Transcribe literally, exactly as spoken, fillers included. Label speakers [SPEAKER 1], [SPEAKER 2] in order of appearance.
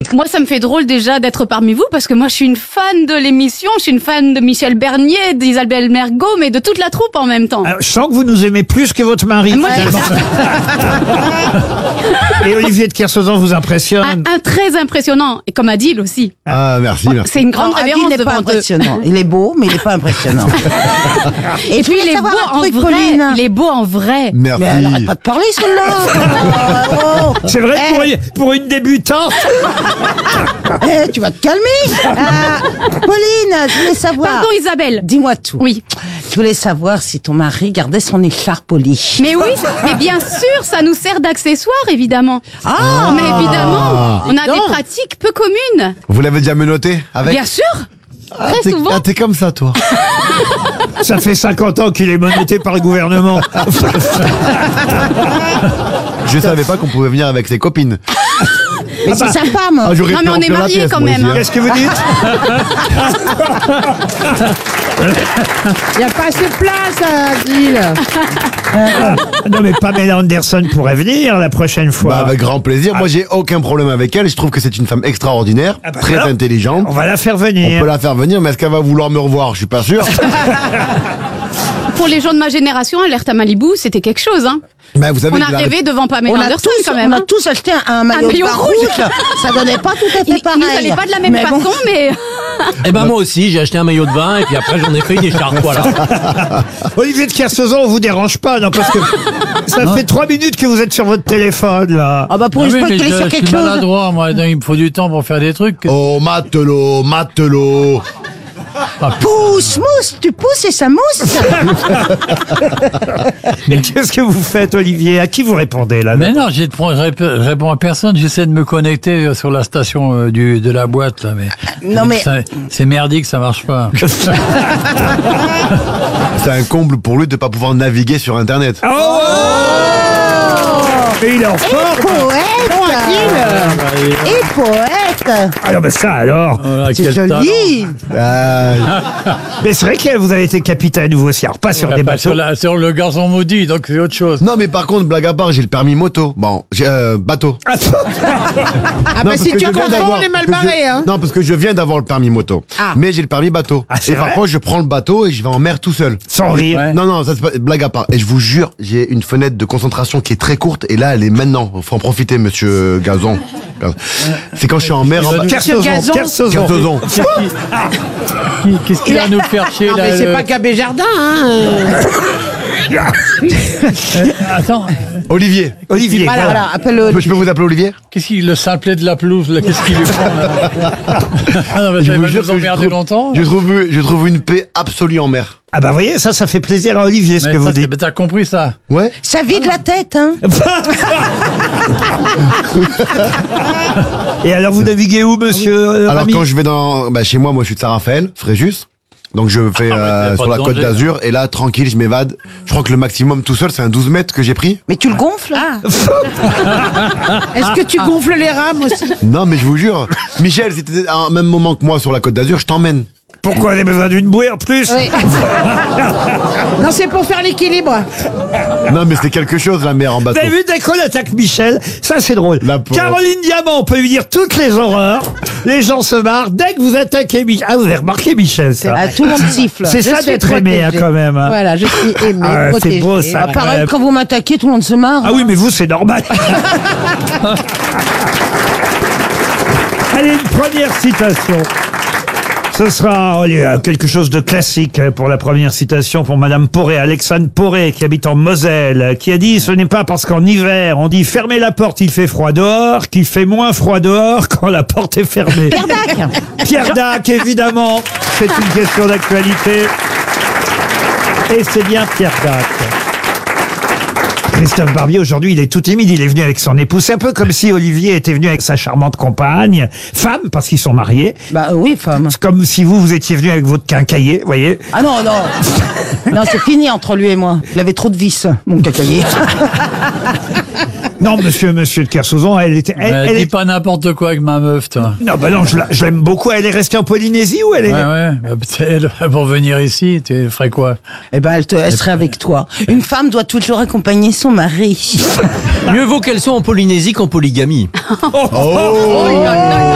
[SPEAKER 1] Moi, ça me fait drôle déjà d'être parmi vous parce que moi, je suis une fan de l'émission, je suis une fan de Michel Bernier, d'Isabelle Mergo, mais de toute la troupe en même temps.
[SPEAKER 2] Alors, je sens que vous nous aimez plus que votre mari.
[SPEAKER 1] Moi,
[SPEAKER 2] Et Olivier de Kersauzon vous impressionne.
[SPEAKER 1] un, un très impressionnant, et comme Adil aussi.
[SPEAKER 3] Ah, merci, merci.
[SPEAKER 1] C'est une grande
[SPEAKER 4] Non, Adil
[SPEAKER 1] révérence
[SPEAKER 4] n'est pas
[SPEAKER 1] devant eux.
[SPEAKER 4] impressionnant. Il est beau, mais il n'est pas impressionnant.
[SPEAKER 1] Et puis, il est beau en vrai.
[SPEAKER 4] Pauline.
[SPEAKER 1] Il est beau en vrai.
[SPEAKER 3] Merci.
[SPEAKER 4] Mais elle arrête pas de parler, celle-là. Oh, oh.
[SPEAKER 2] C'est vrai que pour,
[SPEAKER 4] Eh.
[SPEAKER 2] une- pour une débutante.
[SPEAKER 4] Eh, tu vas te calmer. Ah, Pauline, je voulais savoir.
[SPEAKER 1] Pardon, Isabelle.
[SPEAKER 4] Dis-moi tout.
[SPEAKER 1] Oui.
[SPEAKER 4] Je voulais savoir si ton mari gardait son écharpe polie.
[SPEAKER 1] Mais oui, mais bien sûr, ça nous sert d'accessoire, évidemment.
[SPEAKER 4] Ah,
[SPEAKER 1] Mais évidemment, on a
[SPEAKER 4] Dis donc.
[SPEAKER 1] des pratiques peu communes.
[SPEAKER 3] Vous l'avez déjà menotté avec
[SPEAKER 1] Bien sûr.
[SPEAKER 3] Ah,
[SPEAKER 1] très
[SPEAKER 3] t'es-
[SPEAKER 1] souvent.
[SPEAKER 3] Ah, t'es comme ça, toi.
[SPEAKER 2] Ça fait cinquante ans qu'il est menotté par le gouvernement.
[SPEAKER 3] Je savais pas qu'on pouvait venir avec ses copines.
[SPEAKER 4] mais c'est sympa, moi.
[SPEAKER 3] Ah, j'aurais
[SPEAKER 1] Non,
[SPEAKER 3] pu
[SPEAKER 1] mais on est
[SPEAKER 3] remplir la
[SPEAKER 1] mariés
[SPEAKER 3] pièce,
[SPEAKER 1] quand
[SPEAKER 3] moi
[SPEAKER 1] même,
[SPEAKER 3] aussi,
[SPEAKER 1] hein.
[SPEAKER 2] Qu'est-ce que vous dites?
[SPEAKER 5] Il n'y a pas assez de place, Adil.
[SPEAKER 2] Non mais Pamela Anderson pourrait venir la prochaine fois.
[SPEAKER 3] Bah, avec grand plaisir. Moi, j'ai aucun problème avec elle. Je trouve que c'est une femme extraordinaire,
[SPEAKER 2] Ah bah
[SPEAKER 3] très
[SPEAKER 2] alors,
[SPEAKER 3] intelligente.
[SPEAKER 2] On va la faire
[SPEAKER 3] On
[SPEAKER 2] venir.
[SPEAKER 3] peut la faire venir, mais est-ce qu'elle va vouloir me revoir? Je suis pas sûr.
[SPEAKER 1] Pour les gens de ma génération, Alerte à Malibu, c'était quelque chose, hein.
[SPEAKER 3] Mais vous savez
[SPEAKER 1] On a
[SPEAKER 3] que la-
[SPEAKER 1] rêvé devant Pamela
[SPEAKER 4] On a,
[SPEAKER 1] Anderson,
[SPEAKER 4] tous,
[SPEAKER 1] quand même.
[SPEAKER 4] on a
[SPEAKER 1] hein.
[SPEAKER 4] tous acheté un, un maillot,
[SPEAKER 1] maillot
[SPEAKER 4] de bain
[SPEAKER 1] rouge.
[SPEAKER 4] rouge. Ça donnait pas tout à fait
[SPEAKER 1] Il,
[SPEAKER 4] pareil.
[SPEAKER 1] il nous allait pas de la même
[SPEAKER 4] Mais bon.
[SPEAKER 1] façon, mais
[SPEAKER 6] Eh ben moi aussi, j'ai acheté un maillot de bain et puis après j'en ai fait une écharpe, voilà.
[SPEAKER 2] Olivier de Kersauzon, on vous dérange pas, non, parce que ça fait trois minutes que vous êtes sur votre téléphone, là.
[SPEAKER 4] Ah bah pour
[SPEAKER 6] Ah
[SPEAKER 4] une
[SPEAKER 6] oui,
[SPEAKER 4] fois
[SPEAKER 6] mais
[SPEAKER 4] qu'il est
[SPEAKER 6] je,
[SPEAKER 4] sur
[SPEAKER 6] je
[SPEAKER 4] quelque
[SPEAKER 6] suis
[SPEAKER 4] chose.
[SPEAKER 6] maladroit, moi, donc il me faut du temps pour faire des trucs.
[SPEAKER 3] Oh, matelot, matelot.
[SPEAKER 4] Pousse, mousse, tu pousses et ça mousse.
[SPEAKER 2] Mais qu'est-ce que vous faites, Olivier? À qui vous répondez, là?
[SPEAKER 6] Mais non, je réponds à personne, j'essaie de me connecter sur la station euh, du, de la boîte, là, mais...
[SPEAKER 4] Non, mais-
[SPEAKER 6] ça- C'est merdique, ça marche pas.
[SPEAKER 3] C'est un comble pour lui de pas pouvoir naviguer sur Internet.
[SPEAKER 2] Oh, Et il est en forme.
[SPEAKER 4] Poète. Et poète.
[SPEAKER 2] Alors, ben ça, alors.
[SPEAKER 6] Voilà,
[SPEAKER 4] C'est
[SPEAKER 6] quel talent.
[SPEAKER 4] joli.
[SPEAKER 3] Ah,
[SPEAKER 2] Mais c'est vrai que vous avez été capitaine, vous aussi. Alors, pas sur
[SPEAKER 6] Ouais,
[SPEAKER 2] des
[SPEAKER 6] pas
[SPEAKER 2] bateaux.
[SPEAKER 6] sur, la- sur le garçon maudit, donc c'est autre chose.
[SPEAKER 3] non, mais par contre, blague à part, j'ai le permis moto. Bon, j'ai euh, bateau.
[SPEAKER 5] Ah
[SPEAKER 3] Non,
[SPEAKER 5] bah
[SPEAKER 3] parce
[SPEAKER 5] si
[SPEAKER 3] que
[SPEAKER 5] tu
[SPEAKER 3] je viens
[SPEAKER 5] confonds,
[SPEAKER 3] d'avoir-
[SPEAKER 5] on est mal
[SPEAKER 3] que je-
[SPEAKER 5] barré, hein.
[SPEAKER 3] Non, parce que je viens d'avoir le permis moto.
[SPEAKER 5] Ah.
[SPEAKER 3] Mais j'ai le permis bateau.
[SPEAKER 2] Ah, c'est
[SPEAKER 3] et
[SPEAKER 2] vrai
[SPEAKER 3] parfois, je prends le bateau et je vais en mer tout seul.
[SPEAKER 2] Sans rire.
[SPEAKER 6] Ouais.
[SPEAKER 3] Non, non, ça c'est pas blague à part. Et je vous jure, j'ai une fenêtre de concentration qui est très courte et là, elle est maintenant. Faut en profiter, monsieur Gazon. C'est quand je suis en mer. En...
[SPEAKER 2] Kersauzon,
[SPEAKER 5] Gazon.
[SPEAKER 2] Kersauzon.
[SPEAKER 3] Kersozon.
[SPEAKER 6] Qui- Qu'est-ce qu'il va nous faire chier,
[SPEAKER 5] Ah,
[SPEAKER 6] là
[SPEAKER 5] mais c'est
[SPEAKER 6] le-
[SPEAKER 5] pas Gabé Jardin, hein.
[SPEAKER 6] Attends,
[SPEAKER 2] Olivier. Olivier.
[SPEAKER 4] Voilà,
[SPEAKER 2] voilà.
[SPEAKER 4] voilà, appelle-le.
[SPEAKER 3] Je peux vous appeler Olivier?
[SPEAKER 6] qu'est-ce qu'il, le simplet de la pelouse, là, qu'est-ce qu'il lui prend, là? Ah non, mais ça
[SPEAKER 3] vous
[SPEAKER 6] va
[SPEAKER 3] jure
[SPEAKER 6] nous
[SPEAKER 3] que je
[SPEAKER 6] emmerder
[SPEAKER 3] trouve-
[SPEAKER 6] longtemps.
[SPEAKER 3] Je trouve, je trouve une paix absolue en mer.
[SPEAKER 2] Ah bah, vous voyez, ça, ça fait plaisir à Olivier, ce
[SPEAKER 6] Mais
[SPEAKER 2] que
[SPEAKER 6] ça,
[SPEAKER 2] vous
[SPEAKER 6] c'est-
[SPEAKER 2] dites.
[SPEAKER 6] mais t'as compris ça?
[SPEAKER 3] Ouais.
[SPEAKER 4] Ça vide la tête, hein.
[SPEAKER 2] Et alors, vous naviguez où, monsieur euh,
[SPEAKER 3] Alors
[SPEAKER 2] Rami
[SPEAKER 3] quand je vais dans, bah, chez moi, moi je suis de Saint-Raphaël, Fréjus. Donc je fais
[SPEAKER 6] Ah, mais
[SPEAKER 3] euh,
[SPEAKER 6] t'as pas
[SPEAKER 3] sur
[SPEAKER 6] de
[SPEAKER 3] la côte
[SPEAKER 6] danger,
[SPEAKER 3] d'Azur et là tranquille je m'évade. Je crois que le maximum tout seul c'est un douze mètres que j'ai pris.
[SPEAKER 4] Mais tu le gonfles.
[SPEAKER 5] Ah. Est-ce que tu gonfles les rames aussi?
[SPEAKER 3] Non mais je vous jure, Michel, si t'étais à un même moment que moi sur la côte d'Azur, je t'emmène.
[SPEAKER 2] Pourquoi on a besoin d'une bouée en plus?
[SPEAKER 5] Oui. Non, c'est pour faire l'équilibre.
[SPEAKER 3] Non mais c'est quelque chose la mer en
[SPEAKER 2] Vous
[SPEAKER 3] bateau.
[SPEAKER 2] avez vu, dès qu'on attaque Michel, ça c'est drôle.
[SPEAKER 3] La pauvre.
[SPEAKER 2] Caroline Diamant, on peut lui dire toutes les horreurs. Les gens se marrent. Dès que vous attaquez Michel. Ah, vous avez remarqué Michel, ça.
[SPEAKER 4] Ah, tout le monde siffle.
[SPEAKER 2] C'est
[SPEAKER 5] Je
[SPEAKER 2] ça
[SPEAKER 5] suis
[SPEAKER 2] d'être aimé, hein,
[SPEAKER 5] protégée.
[SPEAKER 2] quand même. hein.
[SPEAKER 5] Voilà, je suis aimée,
[SPEAKER 2] Ah, c'est
[SPEAKER 5] protégée.
[SPEAKER 2] beau, ça.
[SPEAKER 4] Ah, pareil,
[SPEAKER 2] Ouais.
[SPEAKER 4] quand vous m'attaquez, tout le monde se marre.
[SPEAKER 2] Ah oui, mais vous, c'est normal. Allez, une première citation. Ce sera allez, euh, quelque chose de classique pour la première citation pour Madame Poré, Alexandre Poré, qui habite en Moselle, qui a dit « Ce n'est pas parce qu'en hiver, on dit fermez la porte, il fait froid dehors, qu'il fait moins froid dehors quand la porte est fermée. »
[SPEAKER 4] Pierre Dac.
[SPEAKER 2] Pierre Dac, évidemment. C'est une question d'actualité. Et c'est bien Pierre Dac. Christophe Barbier, aujourd'hui, il est tout timide. Il est venu avec son épouse. C'est un peu comme si Olivier était venu avec sa charmante compagne, femme, parce qu'ils sont mariés.
[SPEAKER 4] Bah oui, femme.
[SPEAKER 2] C'est comme si vous, vous étiez venu avec votre quincailler, vous voyez.
[SPEAKER 4] Ah non, non. Non, c'est fini entre lui et moi. Il avait trop de vis, mon cacaillé.
[SPEAKER 2] Non, monsieur, monsieur de Kersauzon, elle était... Elle,
[SPEAKER 6] Euh,
[SPEAKER 2] elle
[SPEAKER 6] dis
[SPEAKER 2] est-
[SPEAKER 6] pas n'importe quoi avec ma meuf, toi.
[SPEAKER 2] Non, bah non, je la- je l'aime beaucoup. Elle est restée en Polynésie ou elle est...
[SPEAKER 6] Ouais, ouais. Bah, elle, pour venir ici, tu ferais quoi?
[SPEAKER 4] Eh ben, elle, te, elle serait avec toi. Une femme doit toujours accompagner son mari.
[SPEAKER 7] Mieux vaut qu'elles soient en Polynésie qu'en polygamie.
[SPEAKER 2] Oh, oh, oh,
[SPEAKER 1] Oh là là.